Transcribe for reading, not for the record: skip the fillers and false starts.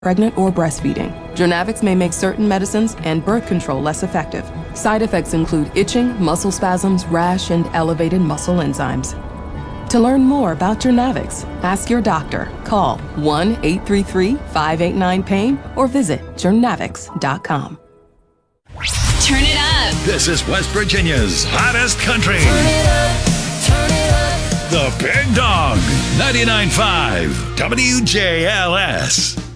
pregnant or breastfeeding. Journavx may make certain medicines and birth control less effective. Side effects include itching, muscle spasms, rash, and elevated muscle enzymes. To learn more about Journavx, ask your doctor. Call 1-833-589-PAIN or visit journavx.com. Turn it up. This is West Virginia's hottest country. Turn it up, turn it up. The Big Dog, 99.5 WJLS.